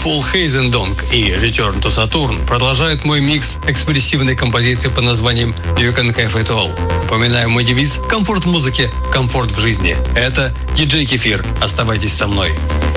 Beautiful Hazendong и Return to Saturn продолжают мой микс экспрессивной композиции под названием You Can Have It All. Напоминаю мой девиз: комфорт в музыке, комфорт в жизни. Это диджей Кефир. Оставайтесь со мной.